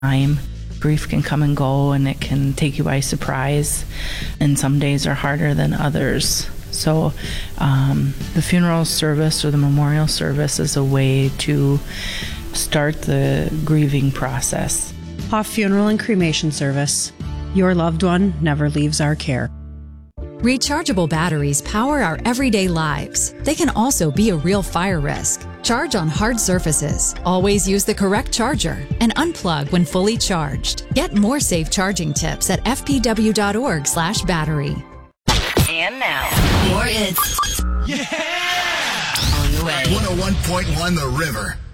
time. Grief can come and go, and it can take you by surprise, and some days are harder than others. So the funeral service or the memorial service is a way to start the grieving process. Hoff Funeral and Cremation Service. Your loved one never leaves our care. Rechargeable batteries power our everyday lives. They can also be a real fire risk. Charge on hard surfaces. Always use the correct charger and unplug when fully charged. Get more safe charging tips at fpw.org/battery. And now, more hits. Yeah! On the way. 101.1 The River.